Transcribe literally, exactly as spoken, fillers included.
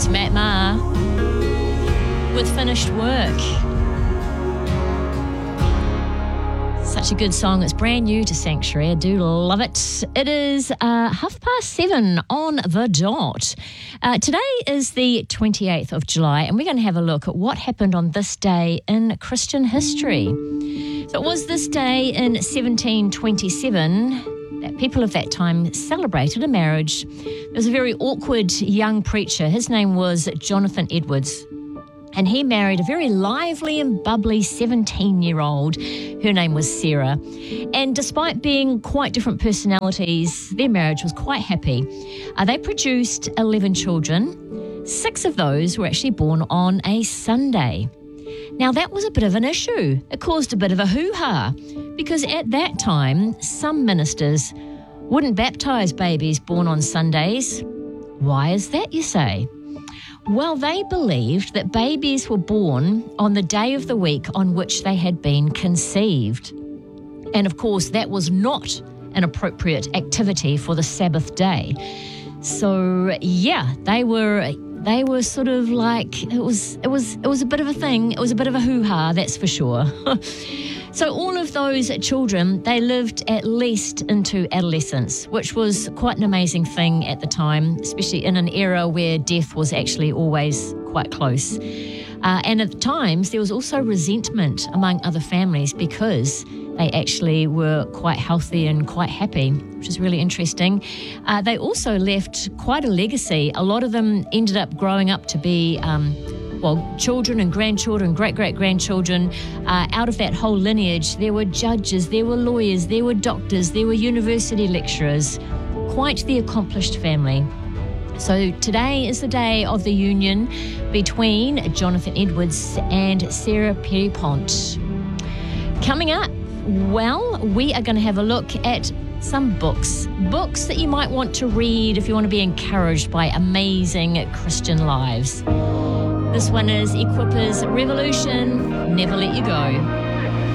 It's Matt Maher with Finished Work. Such a good song. It's brand new to Sanctuary. I do love it. It is uh, half past seven on the dot. Uh, today is the twenty-eighth of July, and we're going to have a look at what happened on this day in Christian history. So it was this day in seventeen twenty-seven that people of that time celebrated a marriage. There was a very awkward young preacher. His name was Jonathan Edwards. And he married a very lively and bubbly seventeen-year-old. Her name was Sarah. And despite being quite different personalities, their marriage was quite happy. Uh, they produced eleven children. Six of those were actually born on a Sunday. Now, that was a bit of an issue. It caused a bit of a hoo-ha, because at that time, some ministers wouldn't baptise babies born on Sundays. Why is that, you say? Well, they believed that babies were born on the day of the week on which they had been conceived. And of course, that was not an appropriate activity for the Sabbath day. So, yeah, they were they were sort of like, it was it was it was a bit of a thing. It was a bit of a hoo-ha, that's for sure. So all of those children, they lived at least into adolescence, which was quite an amazing thing at the time, especially in an era where death was actually always quite close. Uh, and at times, there was also resentment among other families because they actually were quite healthy and quite happy, which is really interesting. Uh, they also left quite a legacy. A lot of them ended up growing up to be Um, well, children and grandchildren, great-great-grandchildren. Uh, out of that whole lineage, there were judges, there were lawyers, there were doctors, there were university lecturers. Quite the accomplished family. So today is the day of the union between Jonathan Edwards and Sarah Pierpont. Coming up, well, we are going to have a look at some books. Books that you might want to read if you want to be encouraged by amazing Christian lives. This one is Equipa's Revolution, Never Let You Go.